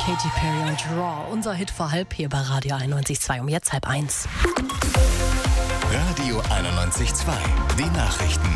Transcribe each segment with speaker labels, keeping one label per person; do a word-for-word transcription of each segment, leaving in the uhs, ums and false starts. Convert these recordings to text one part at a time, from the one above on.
Speaker 1: Katy Perry und Raw. Unser Hit vor halb hier bei Radio einundneunzig Komma zwei. Um jetzt halb eins.
Speaker 2: Radio einundneunzig Komma zwei. Die Nachrichten.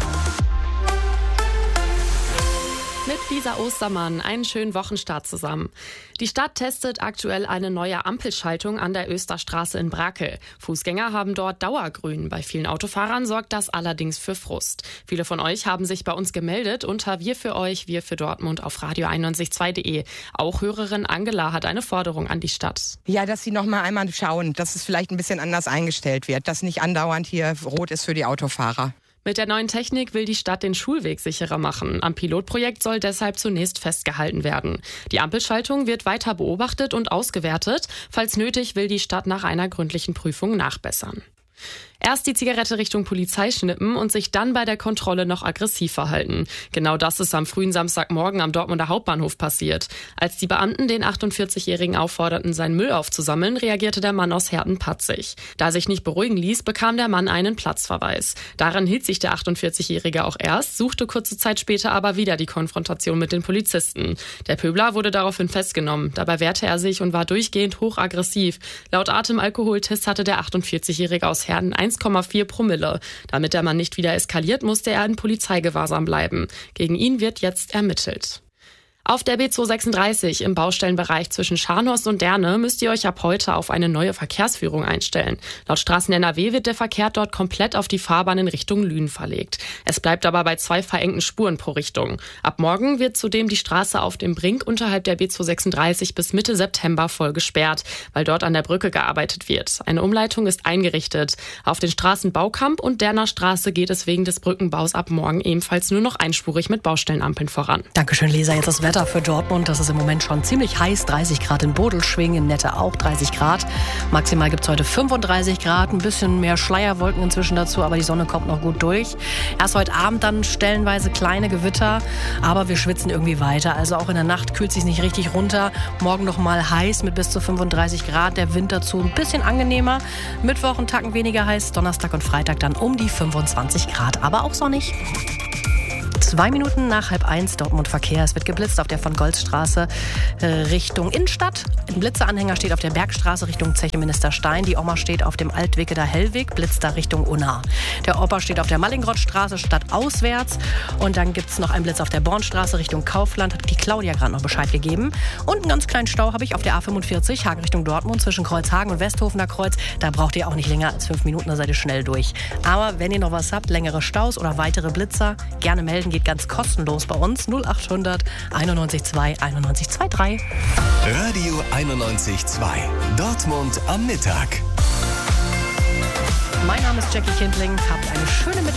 Speaker 3: Mit Lisa Ostermann einen schönen Wochenstart zusammen. Die Stadt testet aktuell eine neue Ampelschaltung an der Österstraße in Brakel. Fußgänger haben dort Dauergrün. Bei vielen Autofahrern sorgt das allerdings für Frust. Viele von euch haben sich bei uns gemeldet unter Wir für euch, Wir für Dortmund auf radio einundneunzig Komma zwei punkt de. Auch Hörerin Angela hat eine Forderung an die Stadt.
Speaker 4: Ja, dass sie noch mal einmal schauen, dass es vielleicht ein bisschen anders eingestellt wird, dass nicht andauernd hier rot ist für die Autofahrer.
Speaker 3: Mit der neuen Technik will die Stadt den Schulweg sicherer machen. Am Pilotprojekt soll deshalb zunächst festgehalten werden. Die Ampelschaltung wird weiter beobachtet und ausgewertet. Falls nötig, will die Stadt nach einer gründlichen Prüfung nachbessern. Erst die Zigarette Richtung Polizei schnippen und sich dann bei der Kontrolle noch aggressiv verhalten. Genau das ist am frühen Samstagmorgen am Dortmunder Hauptbahnhof passiert. Als die Beamten den achtundvierzigjährigen aufforderten, seinen Müll aufzusammeln, reagierte der Mann aus Herten patzig. Da er sich nicht beruhigen ließ, bekam der Mann einen Platzverweis. Daran hielt sich der achtundvierzigjährige auch erst, suchte kurze Zeit später aber wieder die Konfrontation mit den Polizisten. Der Pöbler wurde daraufhin festgenommen. Dabei wehrte er sich und war durchgehend hochaggressiv. Laut Atemalkoholtest hatte der achtundvierzigjährige aus Herten eins Komma vier Promille. Damit der Mann nicht wieder eskaliert, musste er in Polizeigewahrsam bleiben. Gegen ihn wird jetzt ermittelt. Auf der B zweihundertsechsunddreißig im Baustellenbereich zwischen Scharnhorst und Derne müsst ihr euch ab heute auf eine neue Verkehrsführung einstellen. Laut Straßen N R W wird der Verkehr dort komplett auf die Fahrbahn in Richtung Lünen verlegt. Es bleibt aber bei zwei verengten Spuren pro Richtung. Ab morgen wird zudem die Straße auf dem Brink unterhalb der B zweihundertsechsunddreißig bis Mitte September voll gesperrt, weil dort an der Brücke gearbeitet wird. Eine Umleitung ist eingerichtet. Auf den Straßen Baukamp und Derner Straße geht es wegen des Brückenbaus ab morgen ebenfalls nur noch einspurig mit Baustellenampeln voran.
Speaker 1: Dankeschön, Lisa. Jetzt das Wetter für Dortmund. Das ist im Moment schon ziemlich heiß. dreißig Grad in Bodelschwingen, in Nette auch dreißig Grad. Maximal gibt es heute fünfunddreißig Grad. Ein bisschen mehr Schleierwolken inzwischen dazu, aber die Sonne kommt noch gut durch. Erst heute Abend dann stellenweise kleine Gewitter, aber wir schwitzen irgendwie weiter. Also auch in der Nacht kühlt es sich nicht richtig runter. Morgen noch mal heiß mit bis zu fünfunddreißig Grad. Der Wind dazu ein bisschen angenehmer. Mittwoch einen Tacken weniger heiß. Donnerstag und Freitag dann um die fünfundzwanzig Grad, aber auch sonnig. Zwei Minuten nach halb eins, Dortmund Verkehr. Es wird geblitzt auf der von Goltzstraße äh, Richtung Innenstadt. Ein Blitzeranhänger steht auf der Bergstraße Richtung Zeche Minister Stein. Die Oma steht auf dem Altwegeder Hellweg, blitzt da Richtung Unna. Der Opa steht auf der Mallingrottstraße stadtauswärts. Und dann gibt es noch einen Blitz auf der Bornstraße Richtung Kaufland. Hat die Claudia gerade noch Bescheid gegeben. Und einen ganz kleinen Stau habe ich auf der A fünfundvierzig, Hagen Richtung Dortmund, zwischen Kreuzhagen und Westhofener Kreuz. Da braucht ihr auch nicht länger als fünf Minuten, da seid ihr schnell durch. Aber wenn ihr noch was habt, längere Staus oder weitere Blitzer, gerne melden, geht ganz kostenlos bei uns. null achthundert einundneunzig zwei einundneunzig zwei drei.
Speaker 2: Radio einundneunzig Komma zwei. Dortmund am Mittag.
Speaker 1: Mein Name ist Jackie Kindling. Habt eine schöne Mittag.